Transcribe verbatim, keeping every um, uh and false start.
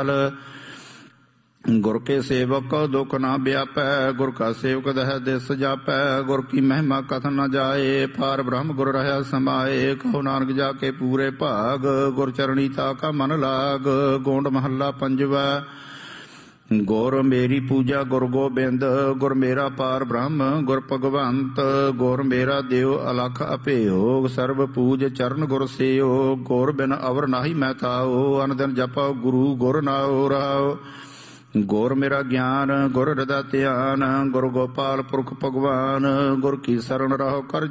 ਕਾਲ। गुर के सेवक दुख ना व्यापै, गुर का सेवक दह दिस जापै। गुर की महिमा कथन न जाए, पार ब्रह्म गुर रहा समाए। कहो नानक जाके पूरे भाग, गुर चरणी ताका मन लाग। गोंड महला पंजवा। गुर मेरी पूजा गुर गोबिंद, गुर मेरा पार ब्रह्म गुर भगवंत। गुर मेरा देव अलख अभेयोग, सर्व पूज चरण गुर सेओ। गुर बिन अवर नाहि मैं ताओ, अन दिन जपो गुरु गुर नाओ राओ। गुर मेरा ज्ञान गुर हृदय ध्यान, गुर गोपाल पुरख भगवान। गुर की शरण रहो कर